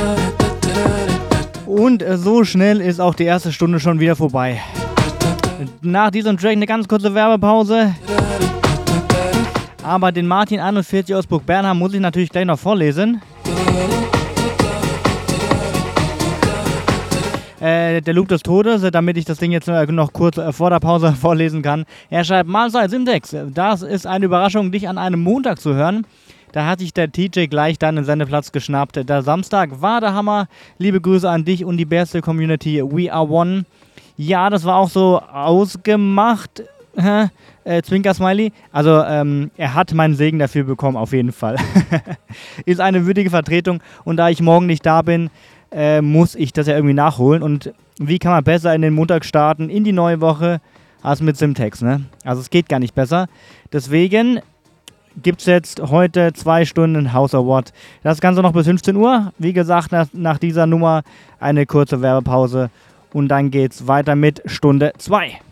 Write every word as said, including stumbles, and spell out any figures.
Und so schnell ist auch die erste Stunde schon wieder vorbei. Nach diesem Track eine ganz kurze Werbepause. Aber den Martin einundvierzig aus Burg Bernhard muss ich natürlich gleich noch vorlesen. Äh, der Loop des Todes, damit ich das Ding jetzt noch kurz vor der Pause vorlesen kann. Er schreibt, Mahlzeit Syntax, das ist eine Überraschung, dich an einem Montag zu hören. Da hat sich der T J gleich dann den Sendeplatz geschnappt. Der Samstag war der Hammer. Liebe Grüße an dich und die beste Community. We are one. Ja, das war auch so ausgemacht. äh, Zwinker-Smiley. Also, ähm, er hat meinen Segen dafür bekommen, auf jeden Fall. Ist eine würdige Vertretung. Und da ich morgen nicht da bin, äh, muss ich das ja irgendwie nachholen. Und wie kann man besser in den Montag starten, in die neue Woche, als mit Simtex, ne? Also, es geht gar nicht besser. Deswegen gibt es jetzt heute zwei Stunden House Award. Das Ganze noch bis fünfzehn Uhr. Wie gesagt, nach, nach dieser Nummer eine kurze Werbepause. Und dann geht's weiter mit Stunde zwei.